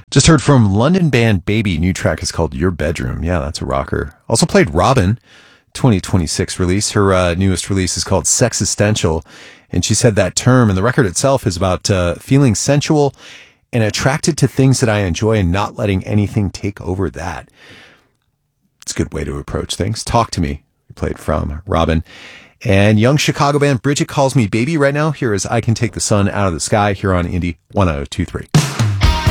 Just heard from London band Baby. New track is called Your Bedroom. Yeah, that's a rocker. Also played Robin, 2026 release. Her newest release is called Sexistential. And she said that term, and the record itself is about feeling sensual and attracted to things that I enjoy and not letting anything take over that. It's a good way to approach things. Talk to Me. We played from Robin. And young Chicago band Bridget Calls Me Baby right now. Here is I Can Take the Sun Out of the Sky here on Indie 1023.